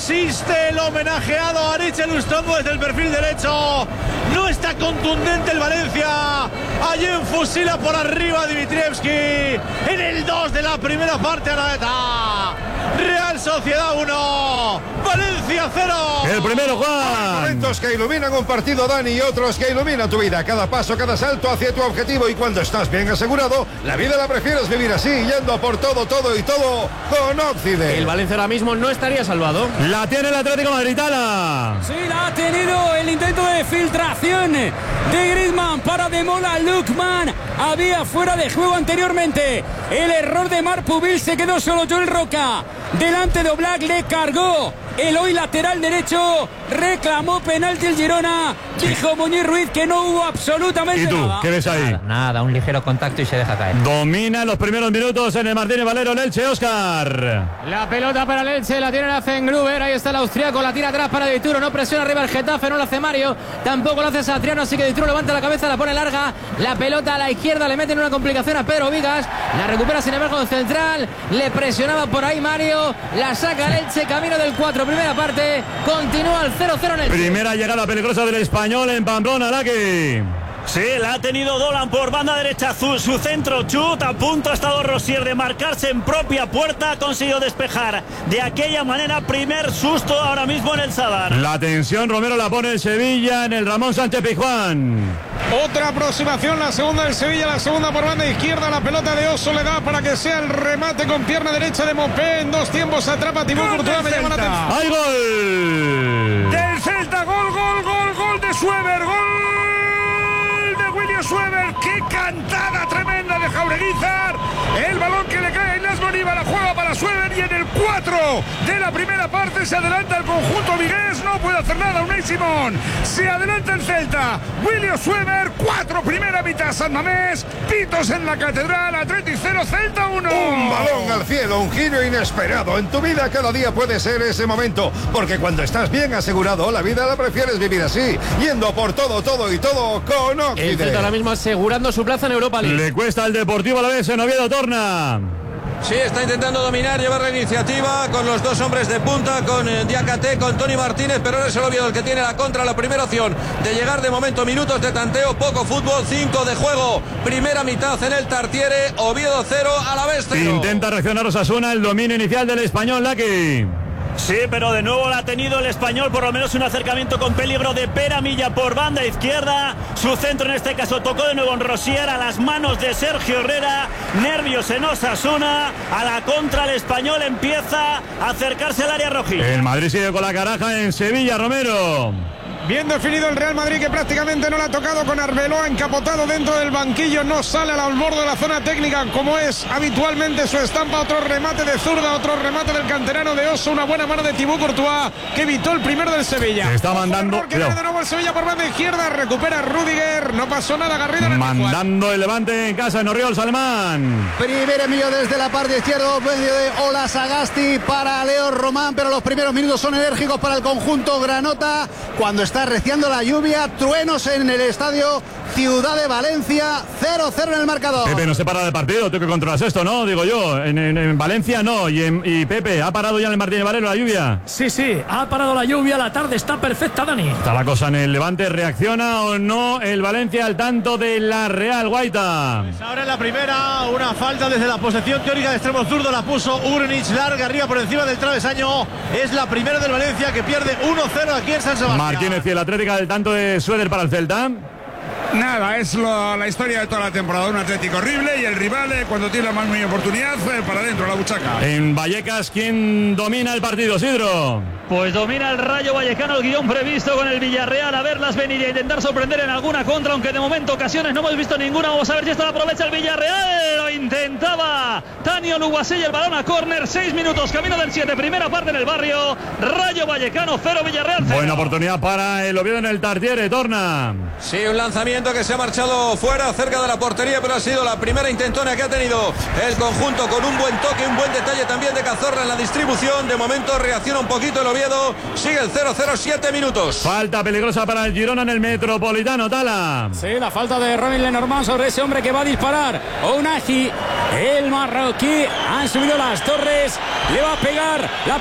insiste el homenajeado Aritz Lustondo desde el perfil derecho. No está contundente el Valencia. Allí fusila por arriba Dimitrievski. En el 2 de la primera parte, Araeta. Real Sociedad 1, Valencia 0. El primero, Juan. Momentos que iluminan un partido, Dani, y otros que iluminan tu vida. Cada paso, cada salto hacia tu objetivo. Y cuando estás bien asegurado, la vida la prefieres vivir así, yendo por todo, todo y todo con Occident. El Valencia ahora mismo no estaría salvado. La tiene el Atlético de Madrid, Tala. Sí, la ha tenido el intento de filtración de Griezmann para Demola Lookman. Había fuera de juego anteriormente. El error de Marc Pubil, se quedó solo Joel Roca. Delante de Oblak, le cargó el hoy lateral derecho, reclamó penalti el Girona, dijo Muñiz Ruiz que no hubo absolutamente nada. ¿Y tú, qué ves ahí? Nada, un ligero contacto y se deja caer. Domina los primeros minutos en el Martínez Valero, el Elche, Óscar. La pelota para el Elche, la tiene la Zengruber, ahí está el austriaco, la tira atrás para Dituro, no presiona arriba el Getafe, no lo hace Mario, tampoco lo hace Satriano, así que Dituro levanta la cabeza, la pone larga, la pelota a la izquierda, le meten una complicación a Pedro Vigas, la recupera sin embargo en central, le presionaba por ahí Mario, la saca el Elche, camino del 4, primera parte, continúa el 0-0 en el... Primera llegada peligrosa del Español en Pamplona, Laki. Sí, la ha tenido Dolan por banda derecha, su centro, chut, a punto ha estado Rosier de marcarse en propia puerta, ha conseguido despejar de aquella manera, primer susto ahora mismo en el Sadar. La tensión, Romero la pone el Sevilla en el Ramón Sánchez Pizjuán. Otra aproximación, la segunda del Sevilla, la segunda por banda izquierda, la pelota de Oso le da para que sea el remate con pierna derecha de Mopé, en dos tiempos atrapa a Thibaut Courtois, me llama la atención. ¡Hay gol! Del Celta, gol de Sueber, Suever, qué cantada tremenda de Jaureguizar, el balón que le cae a Inés Moriba, la juega para Suever y en el 4 de la primera parte se adelanta el conjunto vigués, no puede hacer nada Unai Simón, se adelanta el Celta, William Suever, 4 primera mitad San Mamés, pitos en la catedral, Athletic 0, Celta 1. Un balón al cielo, un giro inesperado, en tu vida cada día puede ser ese momento, porque cuando estás bien asegurado, la vida la prefieres vivir así, yendo por todo, todo y todo con Occident. El Celta ahora mismo asegurando su plaza en Europa League. Le cuesta al Deportivo a la vez en Oviedo, Torna. Sí, está intentando dominar, llevar la iniciativa con los dos hombres de punta, con Diakate, con Tony Martínez, pero ahora es el Oviedo el que tiene la contra, la primera opción de llegar de momento, minutos de tanteo, poco fútbol, 5 de juego, primera mitad en el Tartiere, Oviedo 0, Alavés 0. Intenta reaccionar Osasuna, el dominio inicial del Español, Laki. Sí, pero de nuevo la ha tenido el Español, por lo menos un acercamiento con peligro de Peramilla por banda izquierda, su centro en este caso tocó de nuevo en Rosier, a las manos de Sergio Herrera, nervios en Osasuna, a la contra el Español empieza a acercarse al área rojilla. El Madrid sigue con la caraja en Sevilla, Romero. Bien definido el Real Madrid, que prácticamente no la ha tocado, con Arbeloa encapotado dentro del banquillo, no sale al borde de la zona técnica como es habitualmente su estampa. Otro remate de zurda, otro remate del canterano de Oso, una buena mano de Thibaut Courtois que evitó el primero del Sevilla. Se está mandando, que viene de nuevo el Sevilla por banda izquierda, recupera Rudiger, no pasó nada, Garrido mandando el Levante en casa en Orriols, Alemán. Primer envío desde la parte izquierda, medio de Ola Sagasti para Leo Román, pero los primeros minutos son enérgicos para el conjunto granota cuando está arreciando la lluvia, truenos en el estadio Ciudad de Valencia, 0-0 en el marcador. Pepe no se para de partido, tú que controlas esto, ¿no? Digo yo, en Valencia no, y Pepe, ¿ha parado ya en el Martínez Valero la lluvia? Sí, ha parado la lluvia, la tarde está perfecta, Dani. Está la cosa en el Levante, ¿reacciona o no el Valencia al tanto de la Real, Guaita? Pues ahora en la primera, una falta desde la posesión teórica de extremo zurdo, la puso Urnich larga arriba por encima del travesaño, es la primera del Valencia que pierde 1-0 aquí en San Sebastián. Martínez y el Atlético del tanto de Sueder para el Celta. Nada, es la historia de toda la temporada. Un Atlético horrible y el rival, cuando tiene la más mínima oportunidad, para adentro, la buchaca. En Vallecas, ¿quién domina el partido, Sidro? Pues domina el Rayo Vallecano, el guión previsto con el Villarreal, a verlas venir y a intentar sorprender en alguna contra, aunque de momento ocasiones no hemos visto ninguna. Vamos a ver si esta la aprovecha el Villarreal. Lo intentaba Tanio Luguasella, el balón a córner, 6 minutos, camino del 7, primera parte en el barrio. Rayo Vallecano 0, Villarreal 0. Buena oportunidad para el Oviedo en el Tartiere, Torna. Sí, un lanzamiento que se ha marchado fuera, cerca de la portería, pero ha sido la primera intentona que ha tenido el conjunto, con un buen toque, un buen detalle también de Cazorla en la distribución. De momento reacciona un poquito el Oviedo, sigue el 0-0, 7 minutos. Falta peligrosa para el Girona en el Metropolitano, Tala. Sí, la falta de Robin Lenormand sobre ese hombre que va a disparar. Ounahi, el marroquí, han subido las torres, le va a pegar la